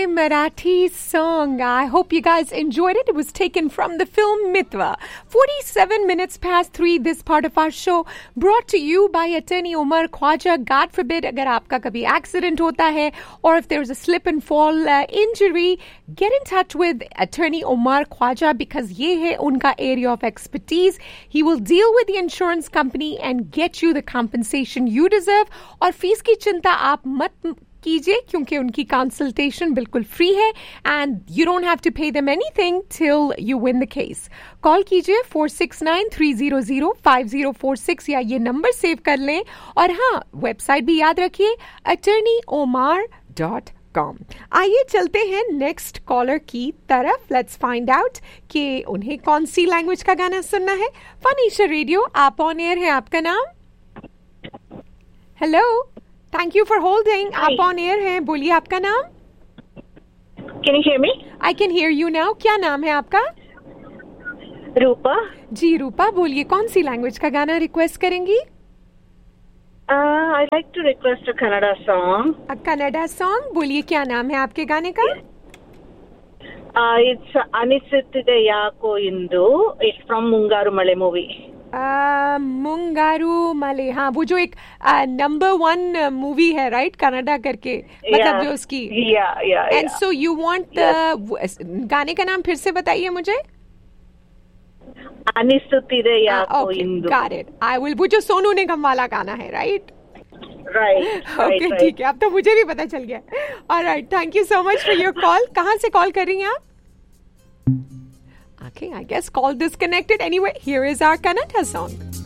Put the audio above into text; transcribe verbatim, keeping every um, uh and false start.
Marathi song. I hope you guys enjoyed it. It was taken from the film Mitwa. forty-seven minutes past three, this part of our show brought to you by attorney Umar Khwaja. God forbid, अगर आपका कभी accident होता है or if there's a slip and fall uh, injury, get in touch with attorney Umar Khwaja because ये है उनका area of expertise. He will deal with the insurance company and get you the compensation you deserve. और fees की चिंता आप मत कीजिए क्योंकि उनकी कंसल्टेशन बिल्कुल फ्री है and you don't have to pay them anything till you win the case. Call कीजिए four six nine three zero zero five zero four six या ये नंबर सेव कर लें और हाँ, वेबसाइट भी याद रखिए अटर्नी ओमार डॉट कॉम. आइए चलते हैं नेक्स्ट कॉलर की तरफ. लेट्स फाइंड आउट कि उन्हें कौन सी लैंग्वेज का गाना सुनना है. फनीशा रेडियो, आप ऑन एयर है. आपका नाम? Hello, thank you for holding. आप ऑन एयर हैं, बोलिए आपका नाम. Can you hear me? I can hear you now. क्या नाम है आपका? रूपा. जी रूपा, बोलिए कौन सी लैंग्वेज का गाना रिक्वेस्ट करेंगी? I like to request a Kannada song. A Kannada song. बोलिए क्या नाम है आपके गाने का? इट्स अनिश्चितते याको इंदु. इट्स फ्रॉम मुंगारू मले मूवी. मुंगारू मले, हाँ, वो जो एक नंबर वन मूवी है राइट, कनाडा करके, मतलब जो उसकी. एंड सो यू वांट गाने का नाम फिर से बताइए मुझे. अनिश्चितते याको Indu. Got it. I will. वो जो सोनू निगम वाला गाना है राइट? राइट. ओके ठीक है, अब तो मुझे भी पता चल गया. Alright, thank you so much for your call. कहाँ से कॉल कर रही हैं आप? Okay, I guess call disconnected. Anyway, here is our Kannada song.